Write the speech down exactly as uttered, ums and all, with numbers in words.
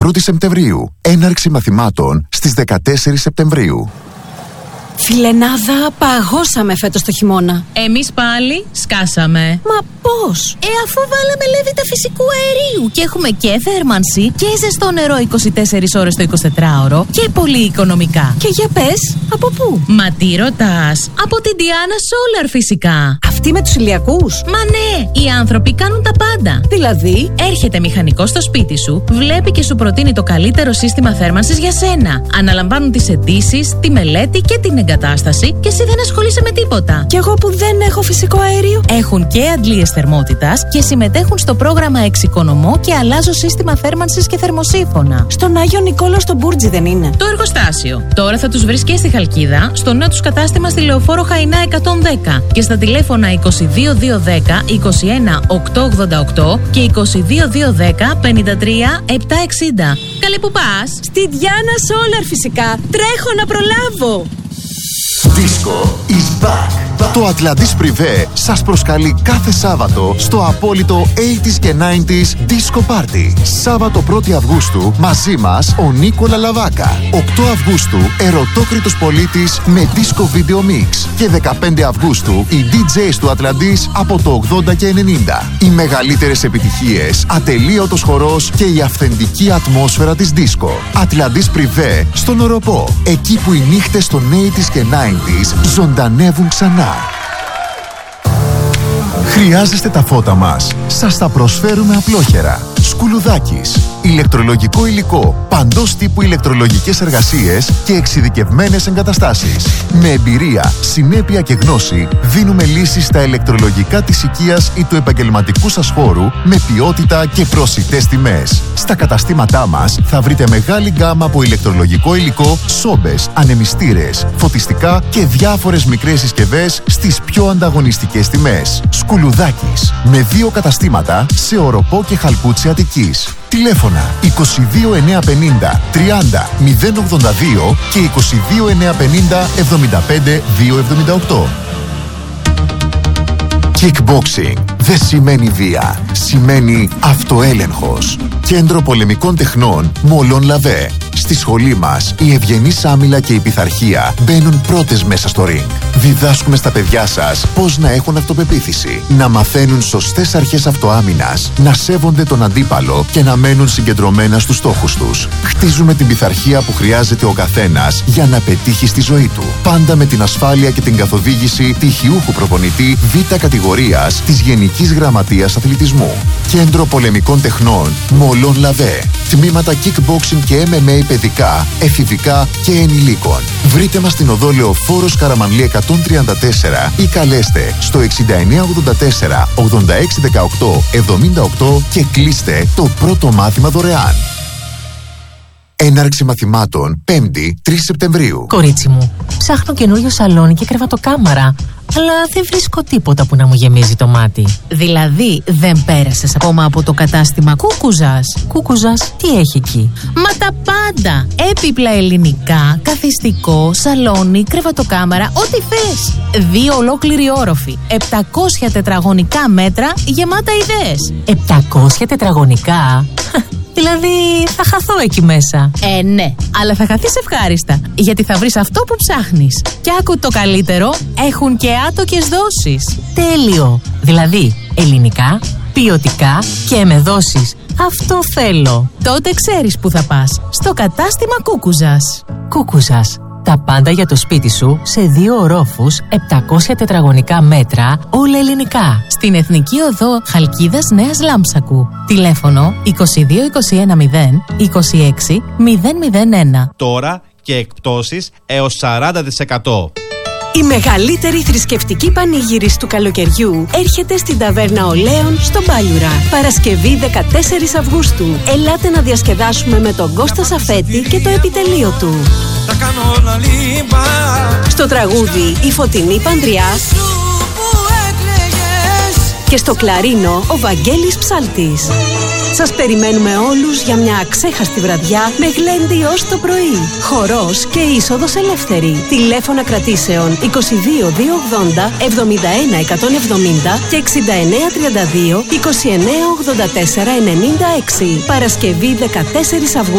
πρώτη Σεπτεμβρίου. Έναρξη μαθημάτων στις δεκατέσσερις Σεπτεμβρίου. Φιλενάδα, παγώσαμε φέτος το χειμώνα. Εμείς πάλι σκάσαμε. Μα πώς? Ε, αφού βάλαμε λέβητα φυσικού αερίου και έχουμε και θέρμανση και ζεστό νερό είκοσι τέσσερις ώρες το εικοσιτετράωρο και πολύ οικονομικά. Και για πες, από πού? Μα τι ρωτάς? Από την Diana Solar φυσικά. Αυτή με τους ηλιακούς? Μα ναι, οι άνθρωποι κάνουν τα πάντα. Δηλαδή? Έρχεται μηχανικός στο σπίτι σου, βλέπει και σου προτείνει το καλύτερο σύστημα θέρμανσης για σένα. Αναλαμβάνουν τις αιτήσεις, τη μελέτη και την εγκατάσταση και εσύ δεν ασχολείσαι με τίποτα. Κι εγώ που δεν έχω φυσικό αέριο? Έχουν και αντλίες θερμότητας και συμμετέχουν στο πρόγραμμα Εξοικονομώ και αλλάζω σύστημα θέρμανσης και θερμοσύφωνα. Στον Άγιο Νικόλαο στο Μπούρτζι δεν είναι? Το εργοστάσιο. Τώρα θα τους βρεις και στη Χαλκίδα, στο νέο τους κατάστημα στη Λεωφόρο Χαϊνά εκατόν δέκα και στα τηλέφωνα είκοσι δύο δύο δέκα είκοσι ένα οκτακόσια ογδόντα οκτώ και είκοσι δύο δύο δέκα πενήντα τρία επτακόσια εξήντα. Καλή που πας! Στη Diana Solar φυσικά. Τρέχω να προλάβω. Disco is back. Το Atlantis Privé σας προσκαλεί κάθε Σάββατο στο απόλυτο ογδόντα και ενενήντα Disco Party. Σάββατο πρώτη Αυγούστου μαζί μας ο Νίκολα Λαβάκα. οκτώ Αυγούστου ερωτόκριτος πολίτης με Disco Video Mix. Και δεκαπέντε Αυγούστου οι ντι τζέις του Atlantis από το ογδόντα και ενενήντα. Οι μεγαλύτερες επιτυχίες, ατελείωτος χορός και η αυθεντική ατμόσφαιρα της Disco. Atlantis Privé στον Οροπό. Εκεί που οι νύχτες των ογδόντα και ενενήντα ζωντανεύουν ξανά. Χρειάζεστε τα φώτα μας? Σας τα προσφέρουμε απλόχερα. Σκουλουδάκης. Ηλεκτρολογικό υλικό, παντός τύπου ηλεκτρολογικές εργασίες και εξειδικευμένες εγκαταστάσεις. Με εμπειρία, συνέπεια και γνώση δίνουμε λύσεις στα ηλεκτρολογικά της οικίας ή του επαγγελματικού σας χώρου με ποιότητα και προσιτές τιμές. Στα καταστήματά μας θα βρείτε μεγάλη γκάμα από ηλεκτρολογικό υλικό, σόμπες, ανεμιστήρες, φωτιστικά και διάφορες μικρές συσκευές στις πιο ανταγωνιστικές τιμές. Σκουλουδάκης. Με δύο καταστήματα σε Οροπό και Χαλκούτσι Αττικής. Τηλέφωνα είκοσι δύο εννιακόσια πενήντα τριάντα μηδέν ογδόντα δύο και είκοσι δύο εννιακόσια πενήντα εβδομήντα πέντε διακόσια εβδομήντα οκτώ. Kickboxing δεν σημαίνει βία, σημαίνει αυτοέλεγχος. Κέντρο Πολεμικών Τεχνών Μολόν Λαβέ. Στη σχολή μας η ευγενής άμυλα και η πειθαρχία μπαίνουν πρώτες μέσα στο ring. Διδάσκουμε στα παιδιά σας πώς να έχουν αυτοπεποίθηση, να μαθαίνουν σωστές αρχές αυτοάμυνας, να σέβονται τον αντίπαλο και να μένουν συγκεντρωμένα στους στόχους τους. Χτίζουμε την πειθαρχία που χρειάζεται ο καθένας για να πετύχει στη ζωή του. Πάντα με την ασφάλεια και την καθοδήγηση τυχιούχου προπονητή Β' κατηγορίας της Γενικής Γραμματείας Αθλητισμού. Κέντρο Πολεμικών Τεχνών Μολόν Λαβέ. Τμήματα kickboxing και εμ εμ έι παιδικά, εφηβικά και ενηλίκων. Βρείτε μας στην οδό Λεωφόρος Καραμανλή εκατόν τριάντα τέσσερα ή καλέστε στο εξήντα εννέα ογδόντα τέσσερα ογδόντα έξι δεκαοκτώ εβδομήντα οκτώ και κλείστε το πρώτο μάθημα δωρεάν. Έναρξη μαθημάτων πέμπτη τρεις Σεπτεμβρίου. Κορίτσι μου, ψάχνω καινούριο σαλόνι και κρεβατοκάμαρα, αλλά δεν βρίσκω τίποτα που να μου γεμίζει το μάτι. Δηλαδή, δεν πέρασες ακόμα από το κατάστημα Κούκουζας? Κούκουζας, τι έχει εκεί? Μα τα πάντα! Έπιπλα ελληνικά, καθιστικό, σαλόνι, κρεβατοκάμαρα, ό,τι θες. Δύο ολόκληροι όροφοι, επτακόσια τετραγωνικά μέτρα γεμάτα ιδέες. επτακόσια τετραγωνικά? Δηλαδή θα χαθώ εκεί μέσα. Ε, ναι, αλλά θα χαθείς ευχάριστα, γιατί θα βρεις αυτό που ψάχνεις. Και άκου το καλύτερο, έχουν και άτοκες δόσεις. Τέλειο! Δηλαδή ελληνικά, ποιοτικά και με δόσεις. Αυτό θέλω. Τότε ξέρεις που θα πας. Στο κατάστημα Κούκουζας. Κούκουζας. Τα πάντα για το σπίτι σου σε δύο ορόφους, επτακόσια τετραγωνικά μέτρα, όλα ελληνικά. Στην Εθνική Οδό Χαλκίδας Νέας Λάμψακου. Τηλέφωνο είκοσι δύο είκοσι ένα μηδέν είκοσι έξι μηδέν μηδέν ένα. Τώρα και εκπτώσεις έως σαράντα τοις εκατό. Η μεγαλύτερη θρησκευτική πανήγυρης του καλοκαιριού έρχεται στην Ταβέρνα Ολέων στο Μπάλιουρα. Παρασκευή δεκατέσσερις Αυγούστου. Ελάτε να διασκεδάσουμε με τον Κώστα Σαφέτη και το επιτελείο του. Στο τραγούδι η Φωτεινή Πανδριάς και στο κλαρίνο ο Βαγγέλης Ψάλτης. Σας περιμένουμε όλους για μια αξέχαστη βραδιά με γλέντι ως το πρωί. Χορός και είσοδος ελεύθερη. Τηλέφωνα κρατήσεων είκοσι δύο διακόσια ογδόντα εβδομήντα ένα εκατόν εβδομήντα και εξήντα εννέα τριάντα δύο είκοσι εννέα ογδόντα τέσσερα ενενήντα έξι. Παρασκευή δεκατέσσερις Αυγούστου.